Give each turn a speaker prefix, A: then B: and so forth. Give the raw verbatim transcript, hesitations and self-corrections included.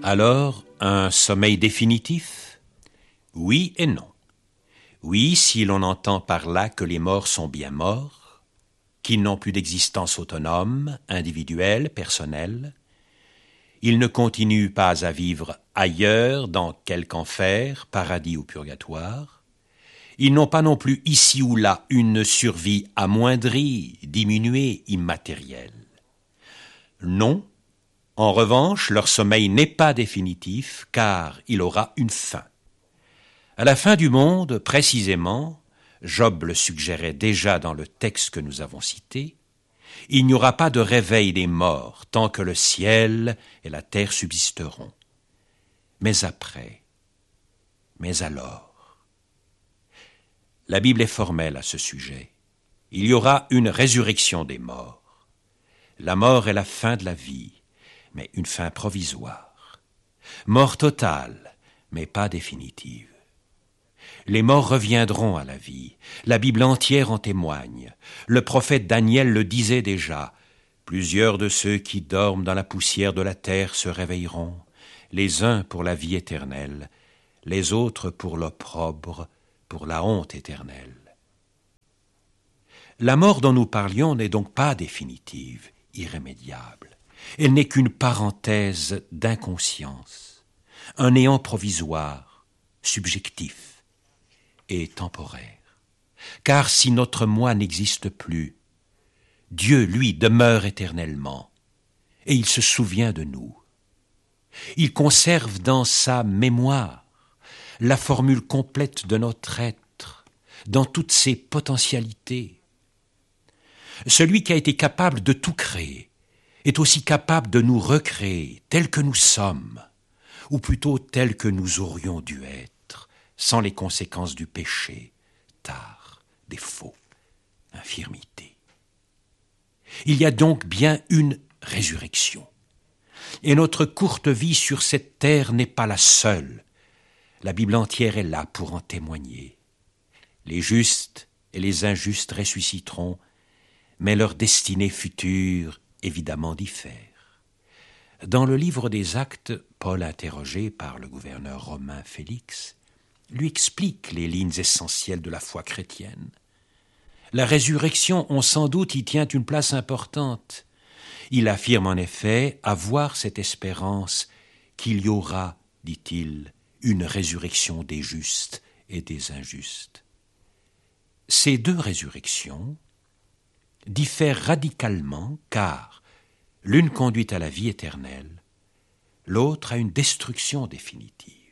A: Alors, un sommeil définitif? Oui et non. Oui, si l'on entend par là que les morts sont bien morts, qu'ils n'ont plus d'existence autonome, individuelle, personnelle. Ils ne continuent pas à vivre ailleurs, dans quelque enfer, paradis ou purgatoire. Ils n'ont pas non plus ici ou là une survie amoindrie, diminuée, immatérielle. Non, en revanche, leur sommeil n'est pas définitif, car il aura une fin. À la fin du monde, précisément, Job le suggérait déjà dans le texte que nous avons cité, il n'y aura pas de réveil des morts tant que le ciel et la terre subsisteront. Mais après, mais alors. La Bible est formelle à ce sujet. Il y aura une résurrection des morts. La mort est la fin de la vie, mais une fin provisoire. Mort totale, mais pas définitive. Les morts reviendront à la vie. La Bible entière en témoigne. Le prophète Daniel le disait déjà. Plusieurs de ceux qui dorment dans la poussière de la terre se réveilleront, les uns pour la vie éternelle, les autres pour l'opprobre, pour la honte éternelle. La mort dont nous parlions n'est donc pas définitive, irrémédiable. Elle n'est qu'une parenthèse d'inconscience, un néant provisoire, subjectif et temporaire. Car si notre moi n'existe plus, Dieu, lui, demeure éternellement, et il se souvient de nous. Il conserve dans sa mémoire la formule complète de notre être, dans toutes ses potentialités. Celui qui a été capable de tout créer est aussi capable de nous recréer tels que nous sommes, ou plutôt tels que nous aurions dû être, sans les conséquences du péché, tard, défaut, infirmité. Il y a donc bien une résurrection. Et notre courte vie sur cette terre n'est pas la seule. La Bible entière est là pour en témoigner. Les justes et les injustes ressusciteront, mais leur destinée future, évidemment, diffère. Dans le livre des Actes, Paul, interrogé par le gouverneur romain Félix, lui explique les lignes essentielles de la foi chrétienne. La résurrection, on sans doute, y tient une place importante. Il affirme en effet avoir cette espérance qu'il y aura, dit-il, une résurrection des justes et des injustes. Ces deux résurrections diffèrent radicalement car l'une conduit à la vie éternelle, l'autre à une destruction définitive.